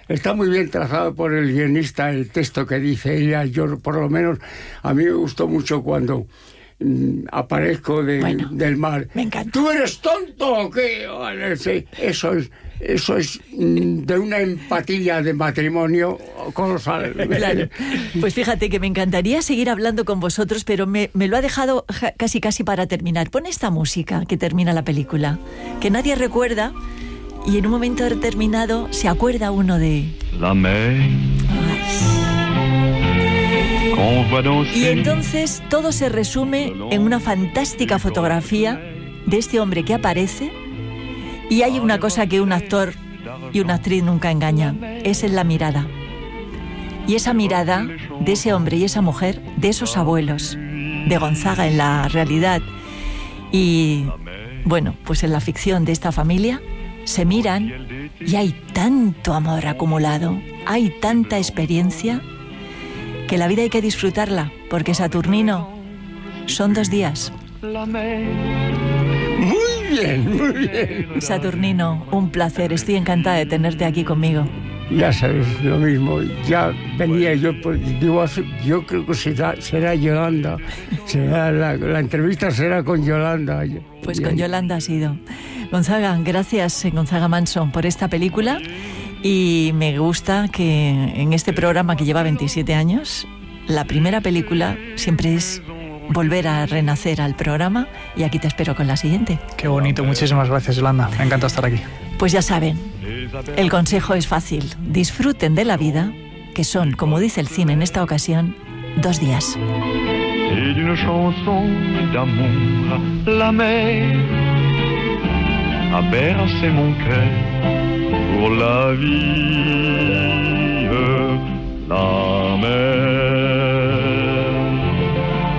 está muy bien trazado por el guionista el texto que dice ella. Yo, por lo menos, a mí me gustó mucho cuando aparezco del mar. Me encanta. ¿Tú eres tonto o qué? Eso es de una empatía de matrimonio colosal. Claro. Pues fíjate que me encantaría seguir hablando con vosotros, pero me lo ha dejado casi para terminar. Pon esta música que termina la película, que nadie recuerda, y en un momento determinado se acuerda uno de... La mer. Y entonces todo se resume en una fantástica fotografía de este hombre que aparece, y hay una cosa que un actor y una actriz nunca engañan, es en la mirada. Y esa mirada de ese hombre y esa mujer, de esos abuelos, de Gonzaga en la realidad y, bueno, pues en la ficción de esta familia, se miran y hay tanto amor acumulado, hay tanta experiencia, que la vida hay que disfrutarla, porque Saturnino, son 2 días. Muy bien. Saturnino, un placer, estoy encantada de tenerte aquí conmigo. Ya sabes, lo mismo, ya venía yo, pues, digo, yo creo que será Yolanda, la entrevista será con Yolanda. Pues con Yolanda ha sido. Gonzaga, gracias, Gonzaga Manson, por esta película. Y me gusta que en este programa que lleva 27 años, la primera película siempre es volver a renacer al programa, y aquí te espero con la siguiente. Qué bonito, muchísimas gracias, Yolanda, me encanta estar aquí. Pues ya saben, el consejo es fácil, disfruten de la vida, que son, como dice el cine en esta ocasión, 2 días. Et d'une chanson d'amour, la mer a bercé mon cœur pour la vie.